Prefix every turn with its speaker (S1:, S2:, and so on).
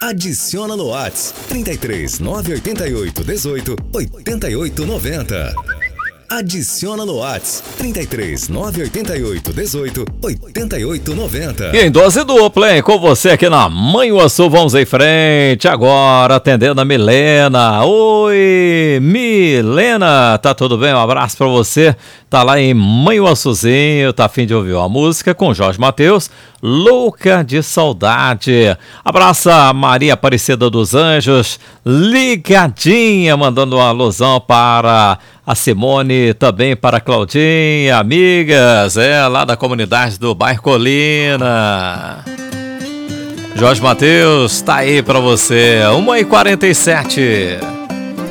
S1: Adiciona no Whats 33 988 18 88 90. Adiciona no Whats 33 988 18 88 90.
S2: E em dose dupla, hein? Com você aqui na Manhuaçu, vamos em frente agora, atendendo a Milena. Oi, Milena, tá tudo bem? Um abraço pra você. Tá lá em Manhuaçuzinho, tá a fim de ouvir uma música com Jorge Mateus, Louca de Saudade. Abraça a Maria Aparecida dos Anjos, ligadinha, mandando uma alusão para a Simone, também para a Claudinha, amigas, lá da comunidade do bairro Colina. Jorge Mateus, tá aí pra você, 1h47.